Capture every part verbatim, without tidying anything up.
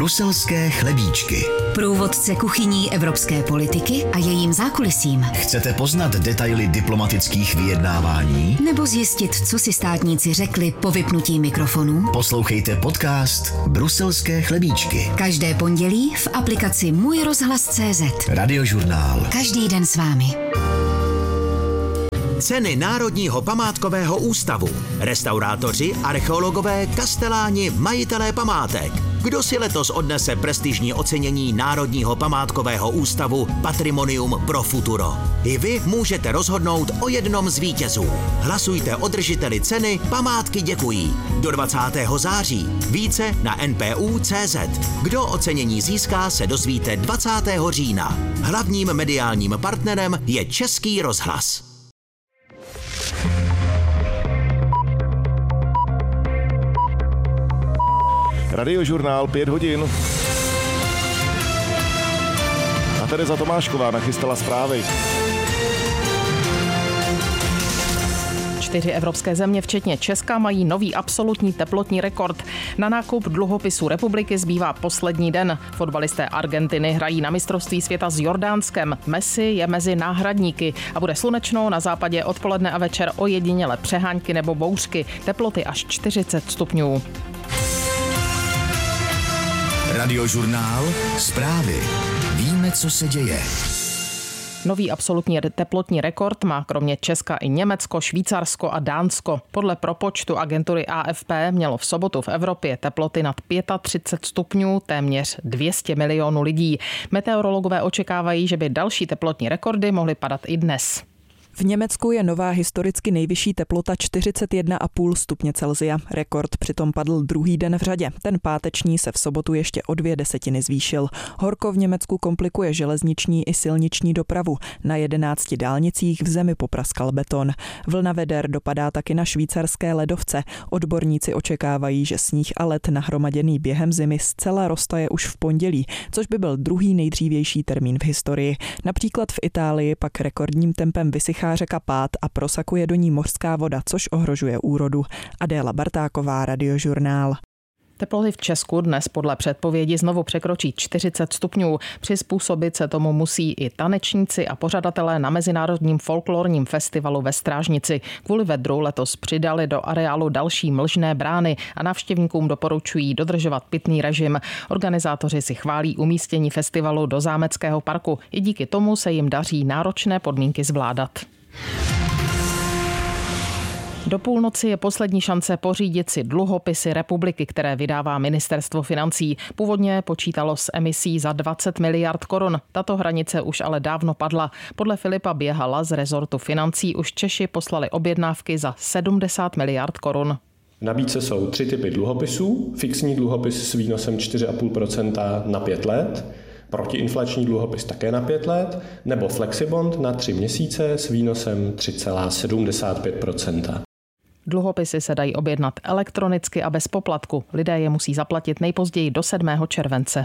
Bruselské chlebíčky. Průvodce kuchyní evropské politiky a jejím zákulisím. Chcete poznat detaily diplomatických vyjednávání? Nebo zjistit, co si státníci řekli po vypnutí mikrofonů? Poslouchejte podcast Bruselské chlebíčky. Každé pondělí v aplikaci Můj rozhlas tečka cé zet. Radiožurnál. Každý den s vámi. Ceny Národního památkového ústavu. Restaurátoři, archeologové, kasteláni, majitelé památek. Kdo si letos odnese prestižní ocenění Národního památkového ústavu Patrimonium pro futuro? I vy můžete rozhodnout o jednom z vítězů. Hlasujte o držiteli ceny Památky děkují. Do dvacátého září. Více na en pé ú tečka cé zet. Kdo ocenění získá, se dozvíte dvacátého října. Hlavním mediálním partnerem je Český rozhlas. Radiožurnál, pět hodin. A Tereza Tomášková nachystala zprávy. Čtyři evropské země, včetně Česka, mají nový absolutní teplotní rekord. Na nákup dluhopisů republiky zbývá poslední den. Fotbalisté Argentiny hrají na mistrovství světa s Jordánskem. Messi je mezi náhradníky a bude slunečno, na západě odpoledne a večer ojediněle přehánky nebo bouřky. Teploty až čtyřicet stupňů. Radiožurnál. Zprávy. Víme, co se děje. Nový absolutní teplotní rekord má kromě Česka i Německo, Švýcarsko a Dánsko. Podle propočtu agentury á ef pé mělo v sobotu v Evropě teploty nad třicet pět stupňů téměř dvě stě milionů lidí. Meteorologové očekávají, že by další teplotní rekordy mohly padat i dnes. V Německu je nová historicky nejvyšší teplota čtyřicet jedna celá pět stupně Celsia. Rekord přitom padl druhý den v řadě. Ten páteční se v sobotu ještě o dvě desetiny zvýšil. Horko v Německu komplikuje železniční i silniční dopravu. Na jedenácti dálnicích v zemi popraskal beton. Vlna veder dopadá taky na švýcarské ledovce. Odborníci očekávají, že sníh a led nahromaděný během zimy zcela roztaje už v pondělí, což by byl druhý nejdřívější termín v historii. Například v Itálii pak rekordním tempem vysychá řeka Pát a prosakuje do ní mořská voda, což ohrožuje úrodu. Adéla Bartáková, Radiožurnál. Teploty v Česku dnes podle předpovědi znovu překročí čtyřicet stupňů. Přizpůsobit se tomu musí i tanečníci a pořadatelé na Mezinárodním folklorním festivalu ve Strážnici. Kvůli vedru letos přidali do areálu další mlžné brány a návštěvníkům doporučují dodržovat pitný režim. Organizátoři si chválí umístění festivalu do Zámeckého parku. I díky tomu se jim daří náročné podmínky zvládat. Do půlnoci je poslední šance pořídit si dluhopisy republiky, které vydává ministerstvo financí. Původně počítalo s emisí za dvacet miliard korun. Tato hranice už ale dávno padla. Podle Filipa Běhala z rezortu financí už Češi poslali objednávky za sedmdesát miliard korun. V nabídce jsou tři typy dluhopisů. Fixní dluhopis s výnosem čtyři celá pět procenta na pět let, protiinflační dluhopis také na pět let, nebo flexibond na tři měsíce s výnosem tři celá sedmdesát pět procenta. Dluhopisy se dají objednat elektronicky a bez poplatku. Lidé je musí zaplatit nejpozději do sedmého července.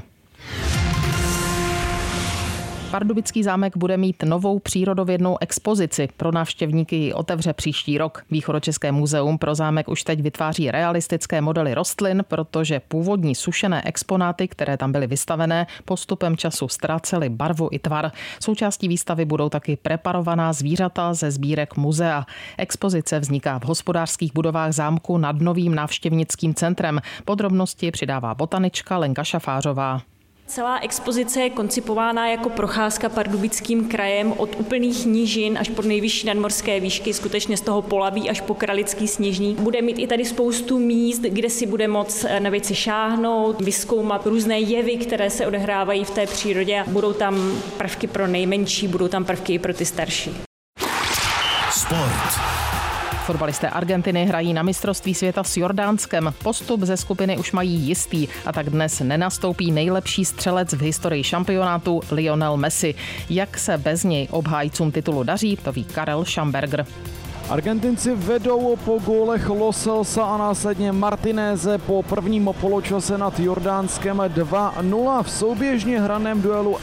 Pardubický zámek bude mít novou přírodovědnou expozici. Pro návštěvníky ji otevře příští rok. Východočeské muzeum pro zámek už teď vytváří realistické modely rostlin, protože původní sušené exponáty, které tam byly vystavené, postupem času ztrácely barvu i tvar. Součástí výstavy budou taky preparovaná zvířata ze sbírek muzea. Expozice vzniká v hospodářských budovách zámku nad novým návštěvnickým centrem. Podrobnosti přidává botanička Lenka Šafářová. Celá expozice je koncipována jako procházka Pardubickým krajem od úplných nížin až po nejvyšší nadmořské výšky, skutečně z toho Polabí až po Kralický Sněžník. Bude mít i tady spoustu míst, kde si bude moct na věci šáhnout, vyzkoumat různé jevy, které se odehrávají v té přírodě. Budou tam prvky pro nejmenší, budou tam prvky i pro ty starší. Sport. Fotbalisté Argentiny hrají na mistrovství světa s Jordánskem. Postup ze skupiny už mají jistý a tak dnes nenastoupí nejlepší střelec v historii šampionátu Lionel Messi. Jak se bez něj obhájcům titulu daří, to ví Karel Schamberger. Argentinci vedou po gólech Lo Celsa a následně Martineze po prvním poločase nad Jordánskem dva nula v souběžně hraném duelu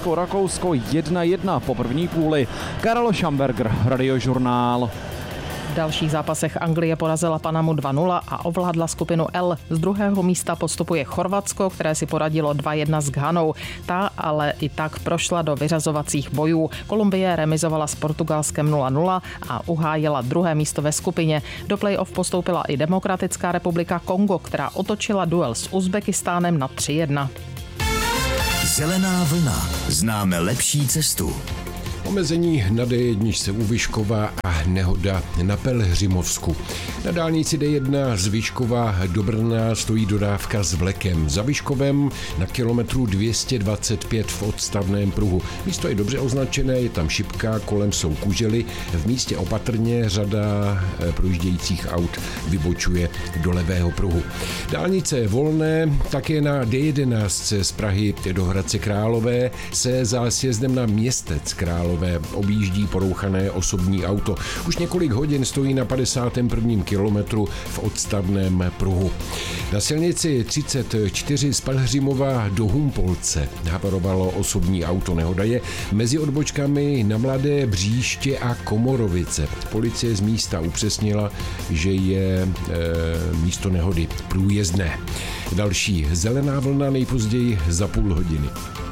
Alžírsko-Rakousko jedna jedna po první půli. Karel Schamberger, Radiožurnál. V dalších zápasech Anglie porazila Panamu dva nula a ovládla skupinu L. Z druhého místa postupuje Chorvatsko, které si poradilo dva jedna s Ghanou. Ta ale i tak prošla do vyřazovacích bojů. Kolumbie remizovala s Portugalskem nula nula a uhájila druhé místo ve skupině. Do play-off postoupila i Demokratická republika Kongo, která otočila duel s Uzbekistánem na tři jedna. Zelená vlna. Známe lepší cestu. Omezení na D jedna u Vyškova a nehoda na Pelhřimovsku. Na dálnici D jedna z Vyškova do Brna stojí dodávka s vlekem. Za Vyškovem na kilometru dvě stě dvacet pět v odstavném pruhu. Místo je dobře označené, je tam šipka, kolem jsou kužely. V místě opatrně řada projíždějících aut vybočuje do levého pruhu. Dálnice je volné, také na D jedenáct z Prahy do Hradce Králové se za sjezdem na Městec Králové objíždí porouchané osobní auto. Už několik hodin stojí na padesátém prvním kilometru v odstavném pruhu. Na silnici třicet čtyři z Pelhřimova do Humpolce havarovalo osobní auto. Nehoda je mezi odbočkami na Mladé Bříště a Komorovice. Policie z místa upřesnila, že je e, místo nehody průjezdné. Další zelená vlna nejpozději za půl hodiny.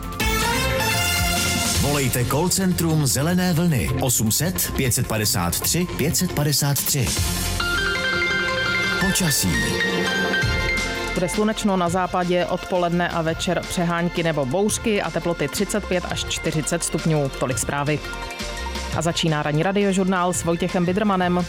Volejte call centrum Zelené vlny osm set pět padesát tři pět padesát tři. Počasí. Bude slunečno na západě, odpoledne a večer přehánky nebo bouřky a teploty třicet pět až čtyřicet stupňů. Tolik zprávy. A začíná ranní radiožurnál s Vojtěchem Bidrmanem.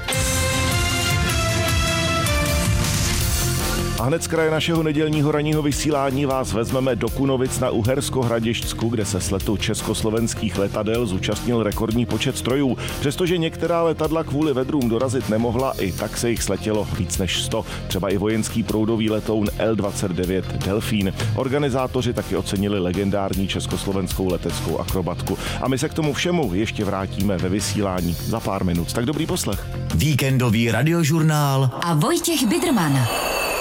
A hned z kraje našeho nedělního ranního vysílání vás vezmeme do Kunovic na Uhersko-Hradišťsku, kde se s letu československých letadel zúčastnil rekordní počet strojů. Přestože některá letadla kvůli vedrům dorazit nemohla, i tak se jich sletělo víc než sto. Třeba i vojenský proudový letoun L dvacet devět Delfín. Organizátoři taky ocenili legendární československou leteckou akrobatku. A my se k tomu všemu ještě vrátíme ve vysílání za pár minut. Tak dobrý poslech. Víkendový radiožurnál a Vojtěch Bidrman.